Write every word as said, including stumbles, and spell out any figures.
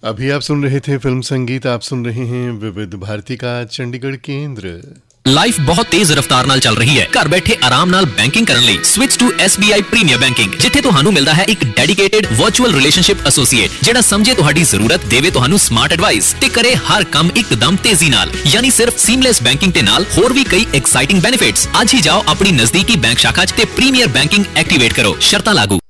अभी आप सुन रहे थे फिल्म संगीत। आप सुन रहे हैं विविध भारती का चंडीगढ़ केंद्र। लाइफ बहुत तेज रफ्तार ਨਾਲ ਚੱਲ ਰਹੀ ਹੈ। ਘਰ ਬੈਠੇ ਆਰਾਮ ਨਾਲ ਬੈਂਕਿੰਗ ਕਰਨ ਲਈ switch to S B I premier banking, ਜਿੱਥੇ ਤੁਹਾਨੂੰ ਮਿਲਦਾ ਹੈ ਇੱਕ ਡੈਡੀਕੇਟਿਡ ਵਰਚੁਅਲ ਰਿਲੇਸ਼ਨਸ਼ਿਪ ਐਸੋਸੀਏਟ ਜਿਹੜਾ ਸਮਝੇ ਤੁਹਾਡੀ ਜ਼ਰੂਰਤ, ਦੇਵੇ ਤੁਹਾਨੂੰ ਸਮਾਰਟ ਐਡਵਾਈਸ ਤੇ ਕਰੇ ਹਰ ਕੰਮ ਇੱਕਦਮ ਤੇਜ਼ੀ ਨਾਲ। ਯਾਨੀ ਸਿਰਫ ਸੀਮਲੈਸ ਬੈਂਕਿੰਗ ਦੇ ਨਾਲ ਹੋਰ ਵੀ ਕਈ ਐਕਸਾਈਟਿੰਗ ਬੈਨੀਫਿਟਸ। ਅੱਜ ਹੀ ਜਾਓ ਆਪਣੀ ਨਜ਼ਦੀਕੀ ਬੈਂਕ ਸ਼ਾਖਾ 'ਚ ਤੇ ਪ੍ਰੀਮੀਅਰ ਬੈਂਕਿੰਗ ਐਕਟੀਵੇਟ ਕਰੋ। ਸ਼ਰਤਾਂ ਲਾਗੂ।